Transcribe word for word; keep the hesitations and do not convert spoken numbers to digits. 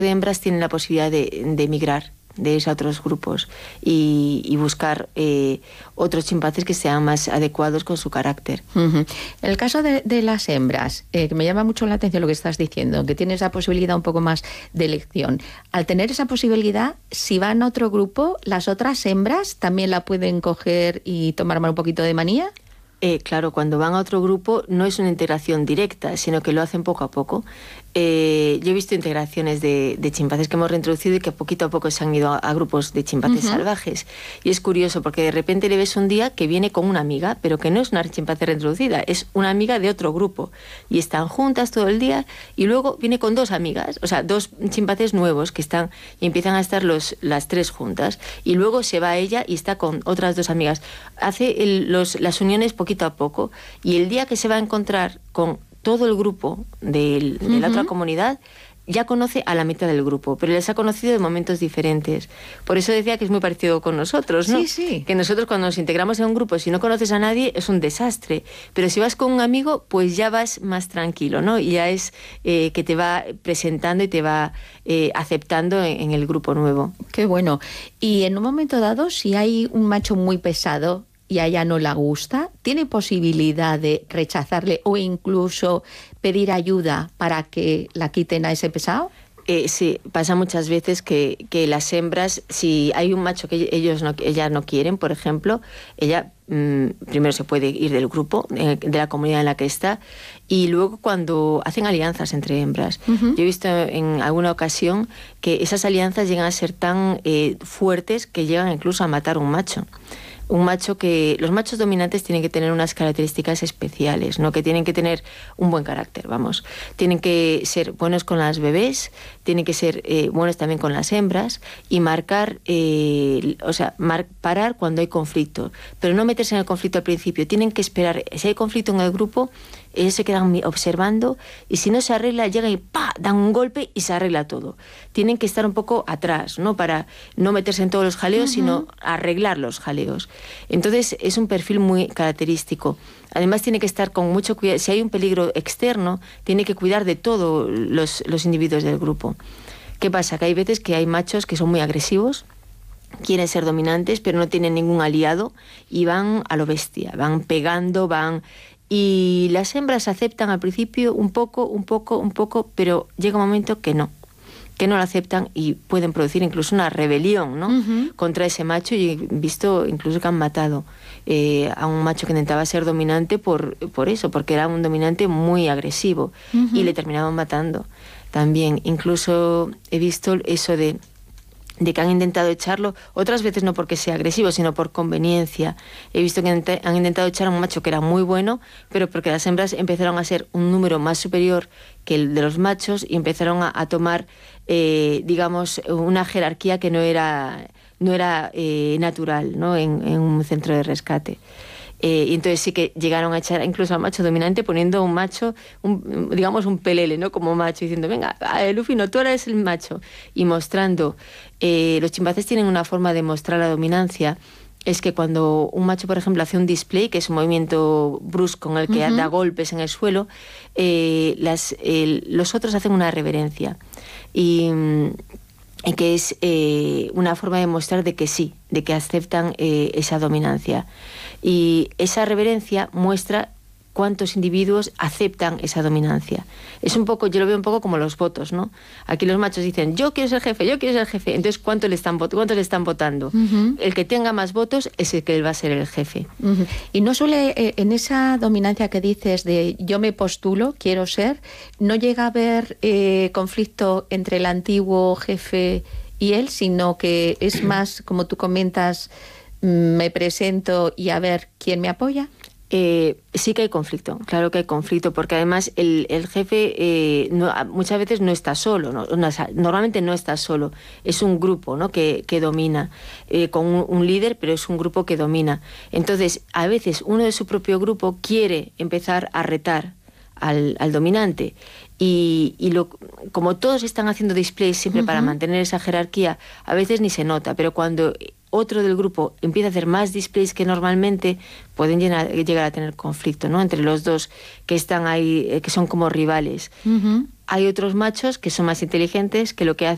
de hembras tienen la posibilidad de, de migrar, de irse a otros grupos y, y buscar eh, otros chimpancés que sean más adecuados con su carácter. Uh-huh. En el caso de, de las hembras, eh, que me llama mucho la atención lo que estás diciendo, que tienes esa posibilidad un poco más de elección. Al tener esa posibilidad, si van a otro grupo, ¿las otras hembras también la pueden coger y tomar un poquito de manía? Eh, claro, cuando van a otro grupo no es una integración directa, sino que lo hacen poco a poco. Eh, yo he visto integraciones de, de chimpancés que hemos reintroducido y que poquito a poco se han ido a, a grupos de chimpancés uh-huh. salvajes. Y es curioso porque de repente le ves un día que viene con una amiga, pero que no es una chimpancé reintroducida, es una amiga de otro grupo. Y están juntas todo el día y luego viene con dos amigas, o sea, dos chimpancés nuevos que están y empiezan a estar los, las tres juntas. Y luego se va ella y está con otras dos amigas. Hace el, los, las uniones poquito a poco y el día que se va a encontrar con todo el grupo de, de la uh-huh. otra comunidad, ya conoce a la mitad del grupo, pero les ha conocido de momentos diferentes. Por eso decía que es muy parecido con nosotros, ¿no? Sí, sí. Que nosotros cuando nos integramos en un grupo, si no conoces a nadie, es un desastre. Pero si vas con un amigo, pues ya vas más tranquilo, ¿no? Y ya es eh, que te va presentando y te va eh, aceptando en, en el grupo nuevo. Qué bueno. Y en un momento dado, si hay un macho muy pesado y a ella no la gusta, ¿tiene posibilidad de rechazarle o incluso pedir ayuda para que la quiten a ese pesado? Eh, sí, pasa muchas veces que, que las hembras, si hay un macho que ellos no, ellas no quieren, por ejemplo, ella mmm, primero se puede ir del grupo, eh, de la comunidad en la que está, y luego cuando hacen alianzas entre hembras. Uh-huh. Yo he visto en alguna ocasión que esas alianzas llegan a ser tan eh, fuertes que llegan incluso a matar a un macho. Un macho que... Los machos dominantes tienen que tener unas características especiales, ¿no? Que tienen que tener un buen carácter, vamos. Tienen que ser buenos con las bebés, tienen que ser eh, buenos también con las hembras y marcar, eh, o sea, mar, parar cuando hay conflicto. Pero no meterse en el conflicto al principio. Tienen que esperar. Si hay conflicto en el grupo, ellos se quedan observando y si no se arregla, llegan y ¡pa! Dan un golpe y se arregla todo. Tienen que estar un poco atrás, ¿no? Para no meterse en todos los jaleos, uh-huh. sino arreglar los jaleos. Entonces es un perfil muy característico. Además tiene que estar con mucho cuidado. Si hay un peligro externo, tiene que cuidar de todos los, los individuos del grupo. ¿Qué pasa? Que hay veces que hay machos que son muy agresivos, quieren ser dominantes, pero no tienen ningún aliado y van a lo bestia, van pegando, van... Y las hembras aceptan al principio un poco, un poco, un poco, pero llega un momento que no, que no lo aceptan y pueden producir incluso una rebelión, ¿no? Uh-huh. Contra ese macho. Y he visto incluso que han matado eh, a un macho que intentaba ser dominante por, por eso, porque era un dominante muy agresivo uh-huh. y le terminaban matando también. Incluso he visto eso de... de que han intentado echarlo, otras veces no porque sea agresivo, sino por conveniencia. He visto que han intentado echar a un macho que era muy bueno, pero porque las hembras empezaron a ser un número más superior que el de los machos y empezaron a, a tomar, eh, digamos, una jerarquía que no era, no era eh, natural, ¿no? en, en un centro de rescate. Eh, y entonces sí que llegaron a echar incluso al macho dominante poniendo un macho, un, digamos un pelele, ¿no? Como macho, diciendo, venga, Luffy, no, tú eres el macho. Y mostrando, eh, los chimpancés tienen una forma de mostrar la dominancia, es que cuando un macho, por ejemplo, hace un display, que es un movimiento brusco en el que uh-huh. da golpes en el suelo, eh, las, eh, los otros hacen una reverencia. Y... y que es eh, una forma de mostrar de que sí, de que aceptan eh, esa dominancia. Y esa reverencia muestra cuántos individuos aceptan esa dominancia. Es un poco, yo lo veo un poco como los votos, ¿no? Aquí los machos dicen, yo quiero ser jefe, yo quiero ser jefe. Entonces, ¿cuántos le están, cuántos le están votando? Uh-huh. El que tenga más votos es el que él va a ser el jefe. Uh-huh. Y no suele, eh, en esa dominancia que dices de yo me postulo, quiero ser, ¿no llega a haber eh, conflicto entre el antiguo jefe y él, sino que es más, como tú comentas, me presento y a ver quién me apoya? Eh, sí que hay conflicto, claro que hay conflicto, porque además el, el jefe eh, no, muchas veces no está solo, ¿no? Normalmente no está solo, es un grupo, ¿no? que, que domina, eh, con un, un líder, pero es un grupo que domina. Entonces, a veces uno de su propio grupo quiere empezar a retar al, al dominante y, y lo, como todos están haciendo displays siempre uh-huh. para mantener esa jerarquía, a veces ni se nota, pero cuando otro del grupo empieza a hacer más displays que normalmente, pueden llegar, llegar a tener conflicto, ¿no? Entre los dos que están ahí, que son como rivales. Uh-huh. Hay otros machos que son más inteligentes, que lo que hacen